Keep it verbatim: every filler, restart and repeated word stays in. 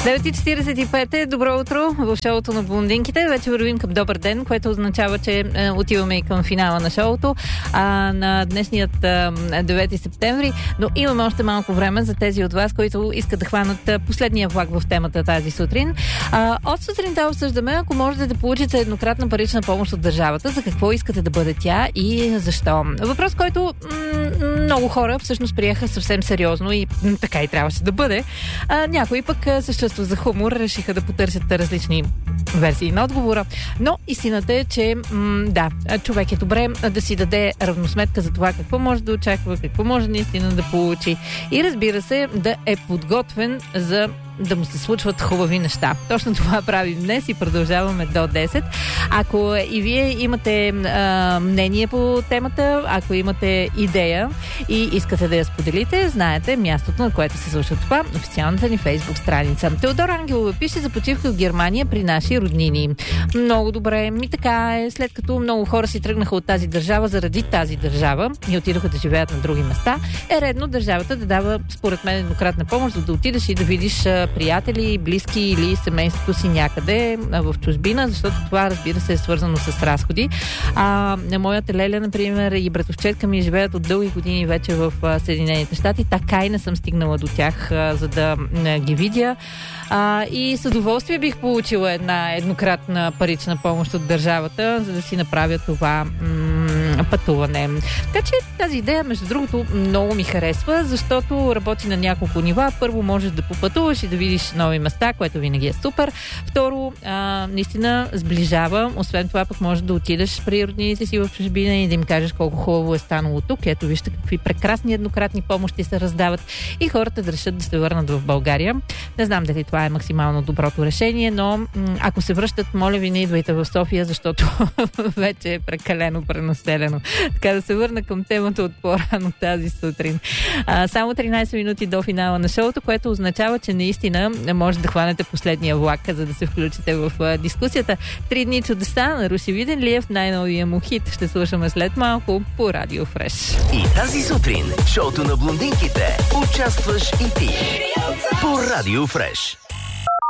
девет и четиридесет и пет е. Добро утро в шоуто на блондинките. Вече вървим към добър ден, което означава, че е, отиваме и към финала на шоуто а, на днешният а, девети септември. Но имаме още малко време за тези от вас, които искат да хванат а, последния влак в темата тази сутрин. А, от сутринта обсъждаме, ако можете да получите еднократна парична помощ от държавата, за какво искате да бъде тя и защо. Въпрос, който м- много хора всъщност приеха съвсем сериозно и м- така и трябваше да бъде. А, някои пък със чувство за хумор решиха да потърсят различни версии на отговора. Но истината е, че м- да, човек е добре да си даде равносметка за това какво може да очаква, какво може наистина да получи и разбира се да е подготвен за да му се случват хубави неща. Точно това правим днес и продължаваме до десет. Ако и вие имате а, мнение по темата, ако имате идея и искате да я споделите, знаете мястото, на което се случва това, официалната ни Фейсбук страница. Теодор Ангелова пише за почивка в Германия при наши роднини. Много добре. Ми така е, след като много хора си тръгнаха от тази държава заради тази държава и отидоха да живеят на други места, е редно държавата да дава, според мен, еднократна помощ, за да отидеш и да видиш приятели, близки или семейството си някъде в чужбина, защото това, разбира се, е свързано с разходи. А, моята леля, например, и братовчетка ми живеят от дълги години вече в Съединените щати. Така и не съм стигнала до тях, а, за да а, ги видя. А, и с удоволствие бих получила една еднократна парична помощ от държавата, за да си направя това м- пътуване. Така че тази идея, между другото, много ми харесва, защото работи на няколко нива. Първо, можеш да попътуваш и да видиш нови места, което винаги е супер. Второ, а, наистина сближава. Освен това, пък можеш да отидеш при роднините си в чужбина и да им кажеш колко хубаво е станало тук. Ето, вижте какви прекрасни еднократни помощи се раздават и хората да решат да се върнат в България. Не знам дали това е максимално доброто решение, но м- ако се връщат, моля ви, не идвайте в София, защото вече е прекалено пренаселено. Така да се върна към темата от по-рано тази сутрин. А, само тринайсет минути до финала на шоуто, което означава, че наистина може да хванете последния влак, за да се включите в а, дискусията. Три дни чудеса на Руси Виденлиев, най-новия му хит. Ще слушаме след малко по Радио Фреш. И тази сутрин в шоуто на блондинките участваш и ти по Радио Фреш.